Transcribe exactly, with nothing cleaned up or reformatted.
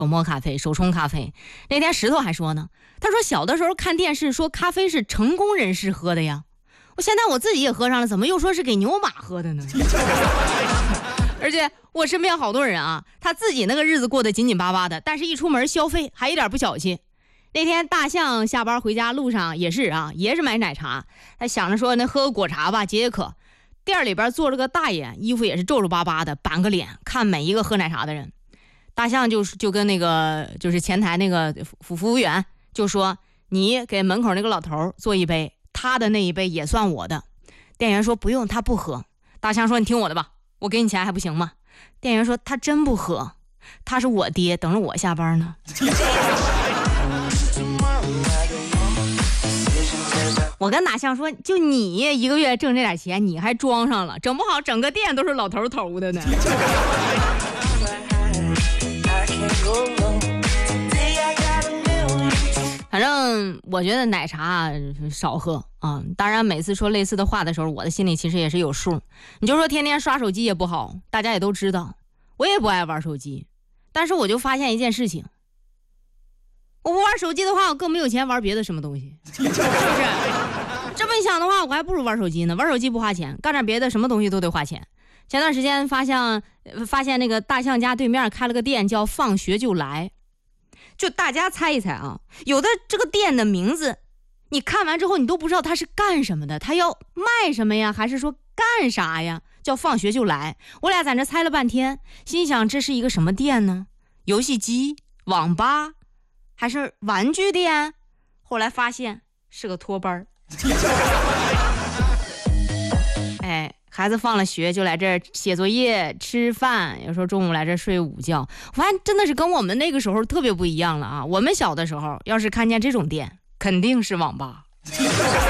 手磨咖啡、手冲咖啡。那天石头还说呢，他说小的时候看电视说咖啡是成功人士喝的呀，我现在我自己也喝上了，怎么又说是给牛马喝的呢？而且我身边好多人啊，他自己那个日子过得紧紧巴巴的，但是一出门消费还一点不小气。那天大象下班回家路上也是啊，也是买奶茶，他想着说那喝个果茶吧解解渴。店里边坐了个大爷，衣服也是皱皱巴巴的，板个脸看每一个喝奶茶的人。大象就就跟那个就是前台那个服服务员就说，你给门口那个老头做一杯，他的那一杯也算我的。店员说不用，他不喝。大象说你听我的吧，我给你钱还不行吗？店员说他真不喝，他是我爹，等着我下班呢。我跟大象说，就你一个月挣这点钱，你还装上了，整不好整个店都是老头投的呢。反正我觉得奶茶少喝啊，当然每次说类似的话的时候，我的心里其实也是有数。你就说天天刷手机也不好，大家也都知道，我也不爱玩手机，但是我就发现一件事情，我不玩手机的话，我更没有钱玩别的什么东西，是不是？这么一想的话，我还不如玩手机呢。玩手机不花钱，干点别的什么东西都得花钱。前段时间发现发现那个大象家对面开了个店，叫放学就来。就大家猜一猜啊，有的这个店的名字，你看完之后你都不知道它是干什么的，它要卖什么呀，还是说干啥呀？叫放学就来。我俩在那猜了半天，心想这是一个什么店呢？游戏机、网吧，还是玩具店？后来发现是个托班。哎，孩子放了学就来这儿写作业、吃饭，有时候中午来这儿睡午觉。我发现真的是跟我们那个时候特别不一样了啊！我们小的时候要是看见这种店，肯定是网吧。